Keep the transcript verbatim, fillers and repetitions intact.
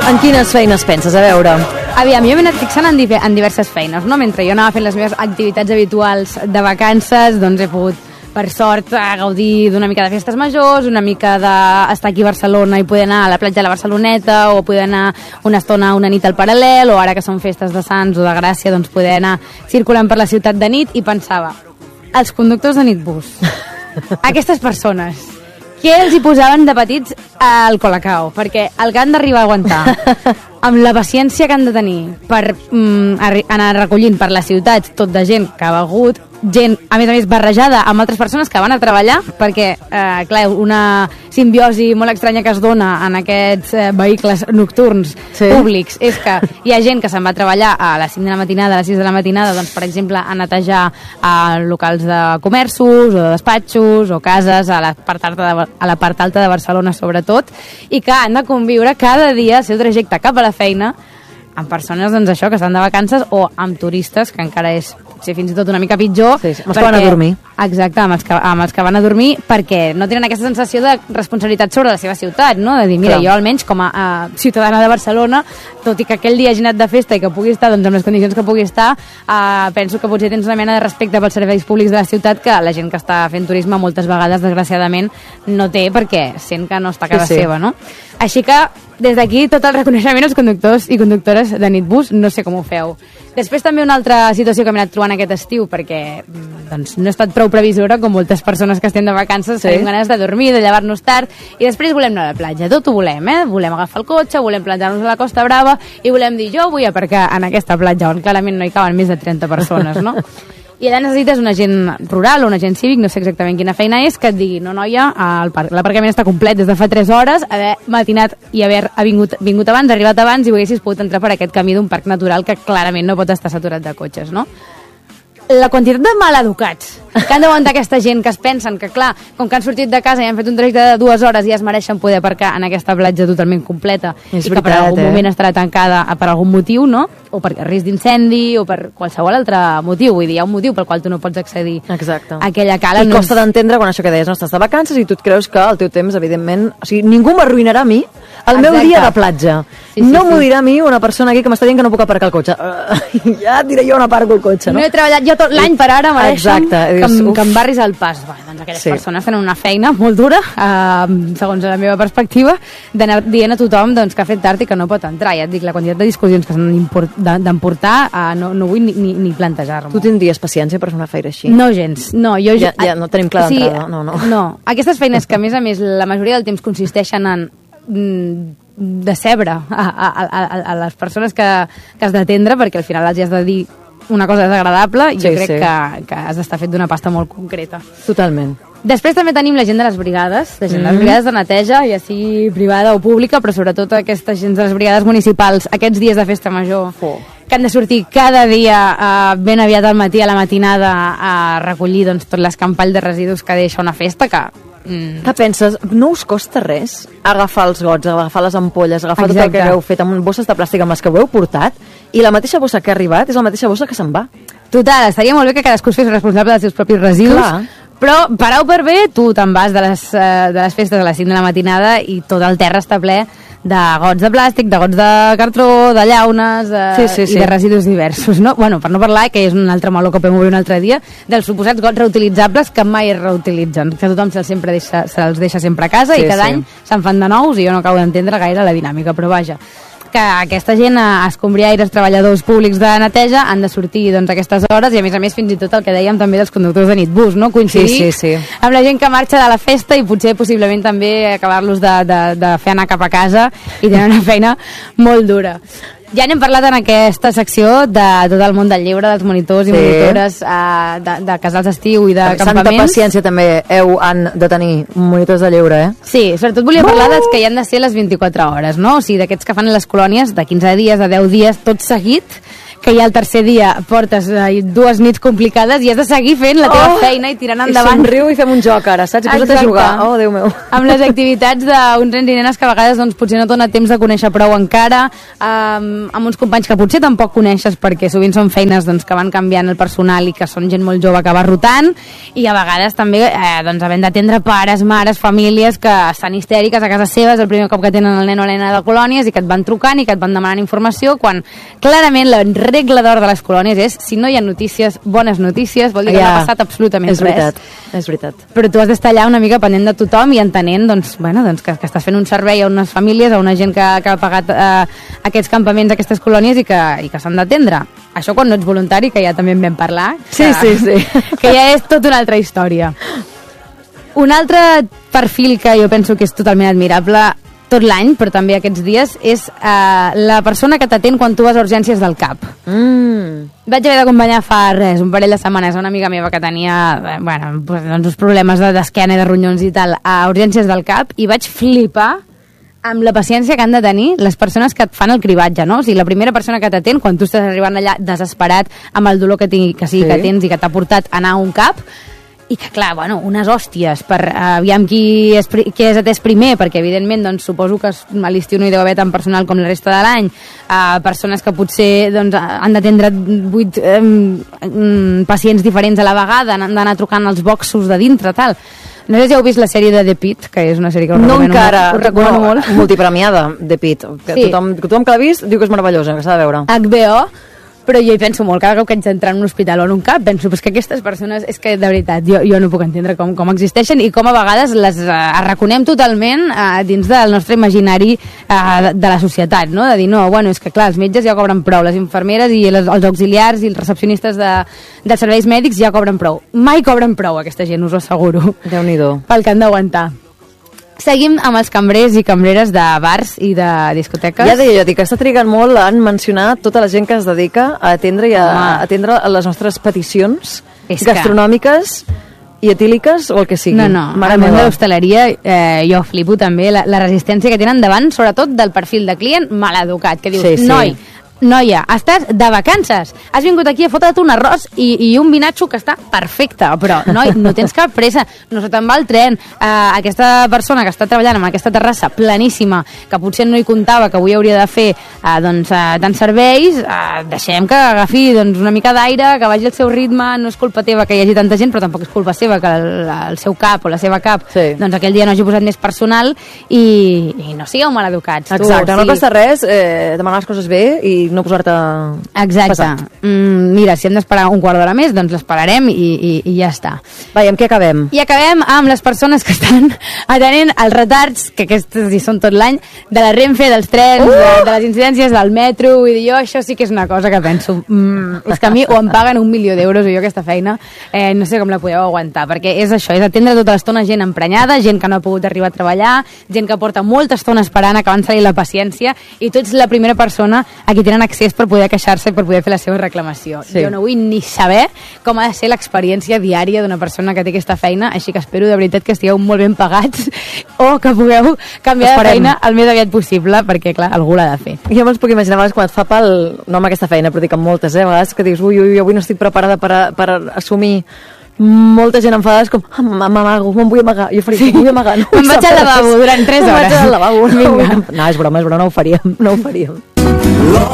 En quines feines penses? A veure... Aviam, jo m'he anat fixant en, en diverses feines, no? Mentre jo anava fent les meves activitats habituals de vacances, doncs he pogut, per sort, gaudir d'una mica de festes majors, una mica d'estar aquí a Barcelona i poder anar a la platja de la Barceloneta, o poder anar una estona, una nit al Paral·lel, o ara que són festes de Sants o de Gràcia, doncs poder anar circulant per la ciutat de nit, i pensava, els conductors de nitbus, aquestes persones, què els hi posaven de petits al Colacao? Perquè el que han d'arribar a aguantar, amb la paciència que han de tenir per mm, anar recollint per les ciutats tot de gent que ha begut, gent, a més a més, barrejada amb altres persones que van a treballar, perquè, eh, clar, una simbiosi molt estranya que es dona en aquests eh, vehicles nocturns sí. públics és que hi ha gent que se'n va a treballar a les cinc de la matinada, a les sis de la matinada, doncs, per exemple, a netejar a locals de comerços o de despatxos o cases a la part alta de, a la part alta de Barcelona, sobretot, i que han de conviure cada dia el seu trajecte cap a la feina amb persones, doncs, això, que estan de vacances, o amb turistes, que encara és potser fins i tot una mica pitjor. Sí, sí, amb els perquè, que van a dormir. Exacte, amb els, que, amb els que van a dormir, perquè no tenen aquesta sensació de responsabilitat sobre la seva ciutat, no? De dir, mira, Clar. jo almenys com a, a ciutadana de Barcelona, tot i que aquell dia hagi anat de festa i que pugui estar, doncs, en les condicions que pugui estar, eh, penso que potser tens una mena de respecte pels serveis públics de la ciutat que la gent que està fent turisme moltes vegades, desgraciadament, no té, perquè sent que no està a casa sí, sí. seva, no? Així que, des d'aquí, tot el reconeixement als conductors i conductores de nitbus, no sé com ho feu. Després també una altra situació que m'he anat trobant aquest estiu, perquè doncs, no he estat prou previsora, com moltes persones que estem de vacances, sí. tenim ganes de dormir, de llevar-nos tard, i després volem anar a la platja. Tot ho volem, eh? Volem agafar el cotxe, volem plantar-nos a la Costa Brava, i volem dir, jo vull aparcar en aquesta platja, on clarament no hi caben més de trenta persones, no? I allà necessites un agent rural o un agent cívic, no sé exactament quina feina és, que et digui, no noia, l'aparcament està complet des de fa tres hores, haver matinat i haver vingut, vingut abans, arribat abans, i ho haguessis pogut entrar per aquest camí d'un parc natural que clarament no pot estar saturat de cotxes, no? La quantitat de maleducats que han d'aguantar aquesta gent que es pensen que, clar, com que han sortit de casa i han fet un trajecte de dues hores i ja es mereixen poder aparcar en aquesta platja totalment completa és i veritat, que per algun eh? moment estarà tancada per algun motiu, no? O per risc d'incendi o per qualsevol altre motiu. Vull dir, hi ha un motiu pel qual tu no pots accedir Exacte. a aquella cala. I no costa és... d'entendre quan això que deies, no estàs de vacances i tu et creus que el teu temps, evidentment... O sigui, ningú m'arruïnarà a mi el meu Exacte. dia de platja. Sí, sí, no sí. m'ho dirà a mi una persona aquí que m'està dient que no puc aparcar el cotxe. Uh, ja et diré jo on aparco el cotxe, no? No he treballat jo tot l'any per ara, mereixen que, dius, que em barris al pas. Va, doncs aquelles sí. persones tenen una feina molt dura, eh, segons la meva perspectiva, d'anar dient a tothom doncs, que ha fet tard i que no pot entrar. Ja et dic, la quantitat de discussions que s'han d'emportar uh, no, no vull ni, ni, ni plantejar-me. Tu tindries paciència per fer una feina així? No gens, no. Jo, ja, ja no tenim clar d'entrada, sí, no, no. No, aquestes feines que a més a més la majoria del temps consisteixen en decebre a, a, a, a les persones que, que has d'atendre, perquè al final els has de dir una cosa desagradable i sí, jo crec sí. que, que has d'estar fet d'una pasta molt concreta. Totalment. Després també tenim la gent de les brigades, la gent de les brigades de neteja, ja sigui privada o pública, però sobretot aquesta gent de les brigades municipals, aquests dies de festa major, oh. que han de sortir cada dia eh, ben aviat al matí, a la matinada, a recollir doncs, tot l'escampall de residus que deixa una festa, que Mm. Què penses? No us costa res agafar els gots, agafar les ampolles, agafar Exacte. tot el que heu fet amb bosses de plàstic amb les que ho heu portat i la mateixa bossa que ha arribat és la mateixa bossa que se'n va? Total, estaria molt bé que cadascú es fes responsable dels seus propis residus. Clar. Però, per au per bé, tu te'n vas de les, uh, de les festes a les cinc de la matinada i tot el terra està ple de gots de plàstic, de gots de cartró, de llaunes uh, sí, sí, sí. i de residus diversos, no? Bueno, per no parlar, que és un altre meló que podem obrir un altre dia, dels suposats gots reutilitzables que mai es reutilitzen, que tothom se'ls sempre deixa, se'ls deixa sempre a casa sí, i cada sí. any se'n fan de nous i jo no acabo d'entendre gaire la dinàmica, però vaja, que aquesta gent, escombriaires, treballadors públics de neteja, han de sortir doncs, a aquestes hores i a més a més fins i tot el que dèiem també dels conductors de nitbus, no? Coincidir sí, sí, sí. amb la gent que marxa de la festa i potser possiblement també acabar-los de, de, de fer anar cap a casa i tenen una feina molt dura. Ja n'hem parlat en aquesta secció de tot el món del lleure, dels monitors i sí. monitores uh, de, de casals d'estiu i de Santa campaments. Santa paciència també heu han de tenir monitors de lleure, eh? Sí, sobretot volia parlar dels que hi han de ser les vint-i-quatre hores, no? O sigui, d'aquests que fan les colònies de quinze dies, de deu dies, tot seguit, que ja el tercer dia portes eh, dues nits complicades i has de seguir fent la teva oh, feina i tirant endavant. I somriu i fem un joc ara, saps? I posa't a jugar. Oh, Déu meu. Amb les activitats d'uns nens i nenes que a vegades doncs, potser no dona temps de conèixer prou encara, um, amb uns companys que potser tampoc coneixes perquè sovint són feines doncs, que van canviant el personal i que són gent molt jove que va rotant, i a vegades també eh, doncs, havent d'atendre pares, mares, famílies que estan histèriques a casa seva, és el primer cop que tenen el nen o la nena de colònies i que et van trucant i que et van demanant informació, quan clarament la regla d'or de les colònies és si no hi ha notícies, bones notícies, vol dir que ja, no ha passat absolutament és veritat, res. És veritat. Però tu has d'estar allà una mica pendent de tothom i entenent doncs, bueno, doncs que, que estàs fent un servei a unes famílies, a una gent que, que ha pagat eh, aquests campaments, aquestes colònies i que, i que s'han d'atendre. Això quan no ets voluntari, que ja també en vam parlar, que, sí, sí, sí. que ja és tota una altra història. Un altre perfil que jo penso que és totalment admirable tot l'any, però també aquests dies, és uh, la persona que t'atén quan tu vas a urgències del CAP. Mm. Vaig haver d'acompanyar fa res, un parell de setmanes, una amiga meva que tenia eh, bueno, doncs uns problemes d'esquena i de ronyons i tal, a urgències del CAP, i vaig flipar amb la paciència que han de tenir les persones que et fan el cribatge, no? O sigui, la primera persona que t'atén, quan tu estàs arribant allà desesperat amb el dolor que, tingui, que sigui sí. que tens i que t'ha portat a anar a un CAP, i que, clar, bueno, unes hòsties per uh, aviam qui és, qui és atès primer, perquè, evidentment, doncs, suposo que a l'estiu no hi deu haver tant personal com la resta de l'any, uh, persones que potser doncs, han d'atendre vuit um, um, pacients diferents a la vegada, han d'anar trucant als boxos de dintre, tal. No sé si heu vist la sèrie de The Pitt, que és una sèrie que us no recomano, encara, molt, us recomano no, molt. Multipremiada, The Pitt. Que sí. tothom, tothom que l'ha vist diu que és meravellosa, que s'ha de veure. H B O, però jo hi penso molt, cada cop que haig d'entrar en un hospital o en un CAP, penso pues, que aquestes persones, és que de veritat, jo, jo no puc entendre com, com existeixen i com a vegades les uh, arraconem totalment uh, dins del nostre imaginari uh, de, de la societat, no? De dir, no, bueno, és que clar, els metges ja cobren prou, les infermeres i les, els auxiliars i els recepcionistes de, dels serveis mèdics ja cobren prou. Mai cobren prou aquesta gent, us ho asseguro. Déu-n'hi-do. Pel que han d'aguantar. Seguim amb els cambrers i cambreres de bars i de discoteques. Ja deia jo, dic, que està trigant molt en mencionar tota la gent que es dedica a atendre i a, a atendre les nostres peticions és gastronòmiques que... i etíliques o el que sigui. No, no, Mare al món de l'hostaleria eh, jo flipo també la, la resistència que tenen davant, sobretot del perfil de client maleducat, que dius, sí, sí. noi, noia, estàs de vacances, has vingut aquí a fotre't un arròs i, i un vinatxo que està perfecte, però noi, no tens cap pressa, no se te'n va el tren, uh, aquesta persona que està treballant en aquesta terrassa planíssima, que potser no hi comptava que avui hauria de fer uh, doncs, uh, tants serveis, uh, deixem que agafi doncs, una mica d'aire, que vagi al seu ritme, no és culpa teva que hi hagi tanta gent, però tampoc és culpa seva que el, el seu cap o la seva cap sí. doncs aquell dia no hagi posat més personal i, i no sigueu maleducats. Exacte, tu, no sí. costa res eh, demanar les coses bé i no posar-te exacte. Mm, mira, si hem d'esperar un quart d'hora més, doncs l'esperarem i, i, i ja està. Va, i amb què acabem? I acabem amb les persones que estan atenent els retards, que aquestes hi són tot l'any, de la Renfe, dels trens, uh! de, de les incidències del metro, vull dir, jo això sí que és una cosa que penso, mm, és que a mi o em paguen un milió d'euros o jo aquesta feina, eh, no sé com la podeu aguantar, perquè és això, és atendre tota l'estona gent emprenyada, gent que no ha pogut arribar a treballar, gent que porta molta estona esperant que avanci la paciència, i tu ets la primera persona a qui tenen accés per poder queixar-se i per poder fer la seva reclamació. Sí. Jo no vull ni saber com ha de ser l'experiència diària d'una persona que té aquesta feina, així que espero de veritat que estigueu molt ben pagats o que pugueu canviar Esperem. de feina el més aviat possible, perquè clar, algú l'ha de fer. Jo me'ls puc imaginar a quan et fa pel... no amb aquesta feina, però dic amb moltes, eh, a vegades que dius, ui, ui, avui no estic preparada per, a, per assumir molta gent enfadada, és com, ah, m'amago, me'n vull amagar. Jo faria, sí. vull amagar. No me'n vaig al lavabo durant tres hores. Me'n vaig al lavabo. No, no, és broma, és broma, no ho faríem, no ho faríem.